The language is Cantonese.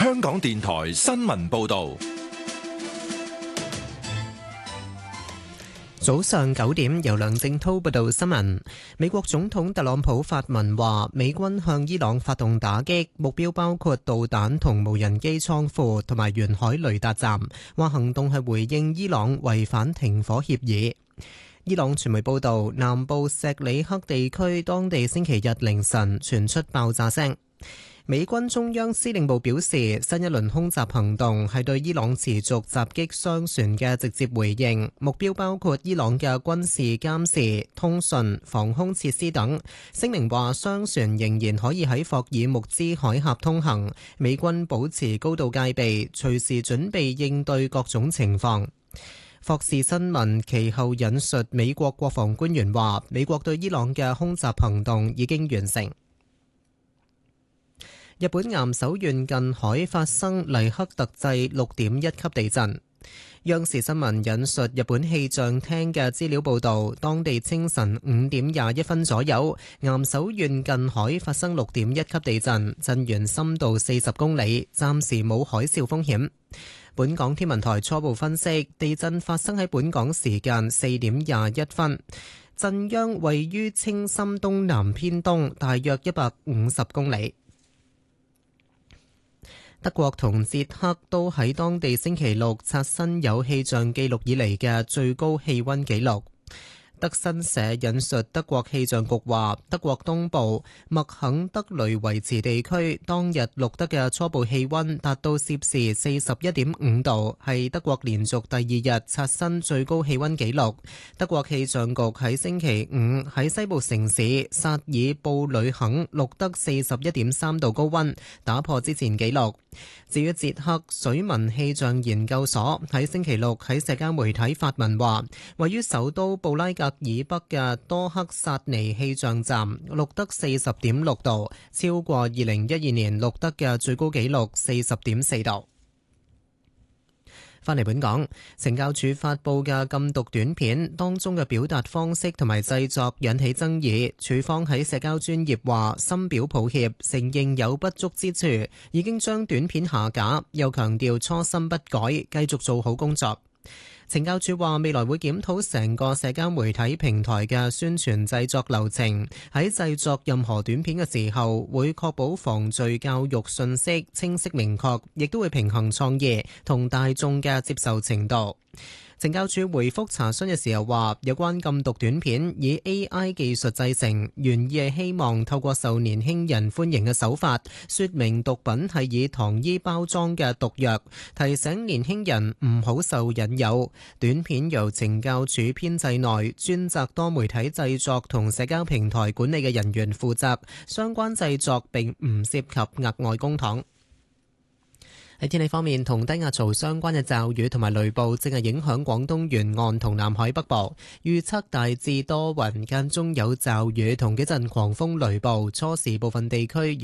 香港電台新聞報道。 早上9點，由梁正濤報道新聞。美國總統特朗普發文話，美軍向伊朗發動打擊，目標包括導彈同無人機倉庫同埋沿海雷達站。話行動係回應伊朗違反停火協議。伊朗傳媒報道，南部錫里克地區當地星期日凌晨傳出爆炸聲。美軍中央司令部表示，新一輪空襲行動係對伊朗持續襲擊商船嘅直接回應，目標包括伊朗嘅軍事監視、通訊、防空設施等。聲明話，商船仍然可以喺霍爾木茲海峽通行，美軍保持高度戒備，隨時準備應對各種情況。霍士新聞其後引述美國國防官員話，美國對伊朗嘅空襲行動已經完成。日本岩手縣近海發生黎克特制6.1級地震。央視新聞引述日本氣象廳嘅資料報導，當地清晨5點21分左右，岩手縣近海發生6.1級地震，震源深度40公里，暫時冇海嘯風險。本港天文台初步分析，地震發生喺本港時間4點21分，震央位於青森東南偏東，大約150公里。德國同捷克都喺當地星期六刷新有氣象記錄以嚟嘅最高氣溫紀錄。德新社引述德國氣象局話，德國東部麥肯德雷維茨地區當日錄得嘅初步氣溫達到攝氏41.5度，係德國連續第二日刷新最高氣溫紀錄。德國氣象局喺星期五喺西部城市薩爾布呂肯錄得41.3度高溫，打破之前紀錄。至於捷克水文氣象研究所喺星期六喺社交媒體發文話，位於首都布拉格以北嘅多克薩尼氣象站錄得40.6度，超過2012年錄得嘅最高紀錄40.4度。返嚟本港，懲教署發布嘅禁毒短片當中嘅表達方式同埋製作引起爭議，署方喺社交專頁話深表抱歉，承認有不足之處，已經將短片下架，又強調初心不改，繼續做好工作。懲教署話未來會檢討成個社交媒體平台嘅宣傳製作流程，喺製作任何短片嘅時候會確保防罪教育信息清晰明確，亦都會平衡創意同大眾嘅接受程度。懲教署回覆查詢嘅時候話，有關禁毒短片以 AI 技術製成，原意係希望透過受年輕人歡迎嘅手法，說明毒品係以糖衣包裝嘅毒藥，提醒年輕人唔好受引誘。短片由懲教署編制內專責多媒體製作同社交平台管理嘅人員負責，相關製作並唔涉及額外公帑。喺天氣方面，同低壓槽相關嘅驟雨同埋雷暴正係影響廣東沿岸同南海北部，預測大致多雲，間中有驟雨同幾陣狂風雷暴，初時部分地區